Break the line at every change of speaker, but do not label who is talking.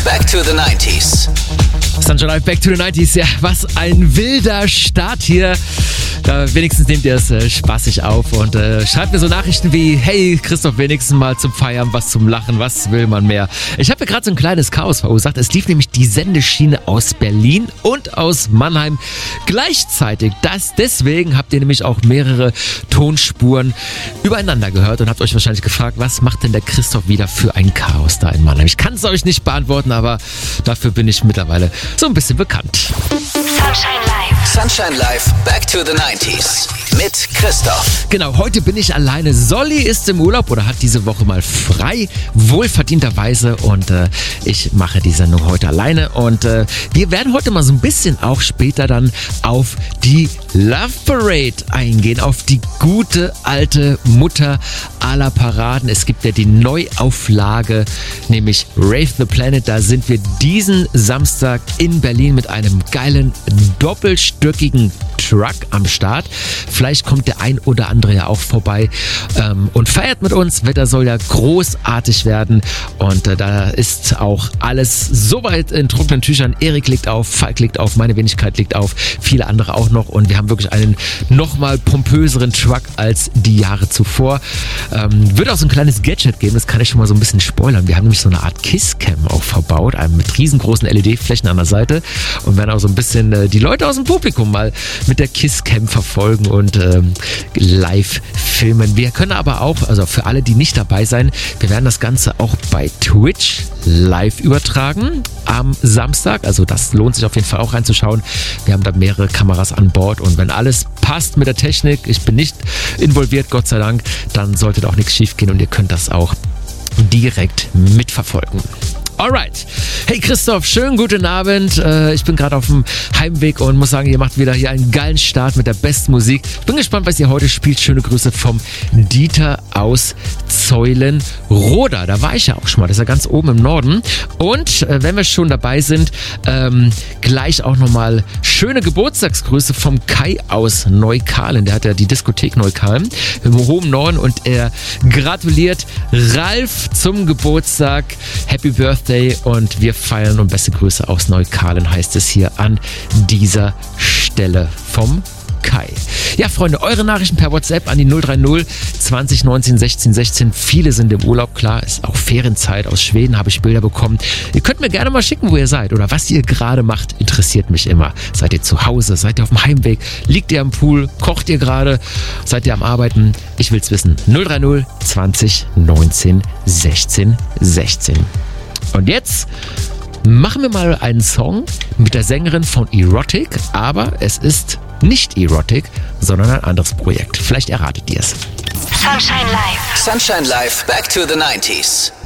back to the 90s.
Sunshine Live, back to the 90s. Ja, was ein wilder Start hier. Wenigstens nehmt ihr es spaßig auf und schreibt mir so Nachrichten wie: Hey Christoph, wenigstens mal zum Feiern, was zum Lachen, was will man mehr? Ich habe hier gerade so ein kleines Chaos verursacht. Es lief nämlich die Sendeschiene aus Berlin und aus Mannheim gleichzeitig. Deswegen habt ihr nämlich auch mehrere Tonspuren übereinander gehört und habt euch wahrscheinlich gefragt, was macht denn der Christoph wieder für ein Chaos da in Mannheim? Ich kann es euch nicht beantworten, aber dafür bin ich mittlerweile so ein bisschen bekannt.
Sunshine Live. Sunshine Live, back to the 90s. Mit Christoph.
Genau, heute bin ich alleine. Solly ist im Urlaub oder hat diese Woche mal frei, wohlverdienterweise. Und ich mache die Sendung heute alleine. Und wir werden heute mal so ein bisschen auch später dann auf die Love Parade eingehen. Auf die gute alte Mutter aller Paraden. Es gibt ja die Neuauflage, nämlich Rave the Planet. Da sind wir diesen Samstag in Berlin mit einem geilen doppelstöckigen Truck am Start. Vielleicht kommt der ein oder andere ja auch vorbei und feiert mit uns. Wetter soll ja großartig werden und da ist auch alles soweit in trockenen Tüchern. Erik legt auf, Falk legt auf, meine Wenigkeit legt auf, viele andere auch noch und wir haben wirklich einen nochmal pompöseren Truck als die Jahre zuvor. Wird auch so ein kleines Gadget geben, das kann ich schon mal so ein bisschen spoilern. Wir haben nämlich so eine Art Kisscam auch verbaut, mit riesengroßen LED-Flächen an der Seite und werden auch so ein bisschen die Leute aus dem Publikum mal mit der Kisscam verfolgen und live filmen. Wir können aber auch, also für alle, die nicht dabei sein, wir werden das Ganze auch bei Twitch live übertragen am Samstag. Also das lohnt sich auf jeden Fall auch reinzuschauen. Wir haben da mehrere Kameras an Bord und wenn alles passt mit der Technik, ich bin nicht involviert, Gott sei Dank, dann sollte da auch nichts schief gehen und ihr könnt das auch direkt mitverfolgen. Alright. Hey Christoph, schönen guten Abend. Ich bin gerade auf dem Heimweg und muss sagen, ihr macht wieder hier einen geilen Start mit der besten Musik. Bin gespannt, was ihr heute spielt. Schöne Grüße vom Dieter aus Zeulenroda. Da war ich ja auch schon mal. Das ist ja ganz oben im Norden. Und wenn wir schon dabei sind, gleich auch nochmal schöne Geburtstagsgrüße vom Kai aus Neukalen. Der hat ja die Diskothek Neukalen im hohen Norden und er gratuliert Ralf zum Geburtstag. Happy Birthday und wir feiern und beste Grüße aus Neukalen heißt es hier an dieser Stelle vom Kai. Ja, Freunde, eure Nachrichten per WhatsApp an die 030 20 19 16 16. Viele sind im Urlaub, klar, ist auch Ferienzeit. Aus Schweden habe ich Bilder bekommen. Ihr könnt mir gerne mal schicken, wo ihr seid oder was ihr gerade macht. Interessiert mich immer. Seid ihr zu Hause? Seid ihr auf dem Heimweg? Liegt ihr am Pool? Kocht ihr gerade? Seid ihr am Arbeiten? Ich will's wissen. 030 20 19 16 16. Und jetzt machen wir mal einen Song mit der Sängerin von Erotic, aber es ist nicht Erotic, sondern ein anderes Projekt. Vielleicht erratet ihr es.
Sunshine Live. Sunshine Live, back to the 90s.